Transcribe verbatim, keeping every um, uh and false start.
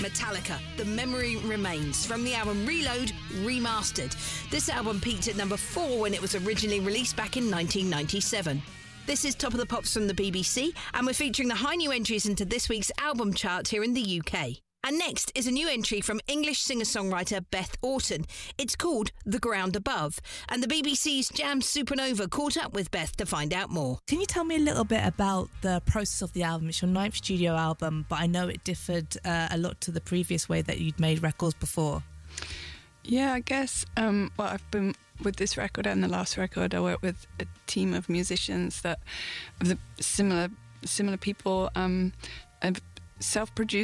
Metallica, The Memory Remains, from the album Reload Remastered. This album peaked at number four when it was originally released back in nineteen ninety-seven. This is Top of the Pops from the B B C, and we're featuring the high new entries into this week's album chart here in the U K. And next is a new entry from English singer-songwriter Beth Orton. It's called The Ground Above, and the B B C's Jam Supernova caught up with Beth to find out more. Can you tell me a little bit about the process of the album? It's your ninth studio album, but I know it differed uh, a lot to the previous way that you'd made records before. Yeah, I guess, um, well, I've been with this record and the last record, I worked with a team of musicians that, of the similar, similar people, um, I've self-produced